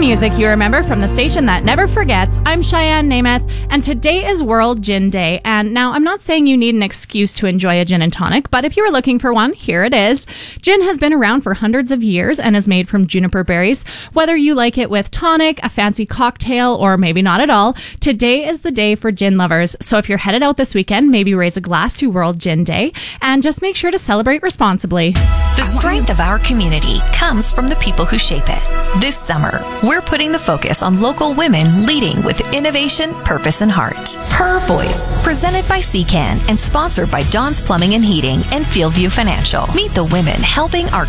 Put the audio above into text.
music you remember from the station that never forgets. I'm Cheyenne Namath, and today is World Gin Day. And now, I'm not saying you need an excuse to enjoy a gin and tonic, but if you were looking for one, here it is. Gin has been around for hundreds of years and is made from juniper berries. Whether you like it with tonic, a fancy cocktail, or maybe not at all, today is the day for gin lovers. So if you're headed out this weekend, maybe raise a glass to World Gin Day, and just make sure to celebrate responsibly. The strength of our community comes from the people who shape it. This summer, we're putting the focus on local women leading with innovation, purpose, and heart. Her Voice, presented by CCAN and sponsored by Dawn's Plumbing and Heating and Fieldview Financial. Meet the women helping our